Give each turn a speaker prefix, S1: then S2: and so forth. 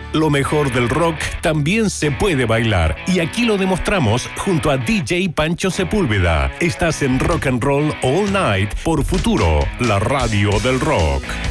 S1: Lo mejor del rock también se puede bailar. Y aquí lo demostramos junto a DJ Pancho Sepúlveda. Estás en Rock and Roll All Night por Futuro, la radio del rock.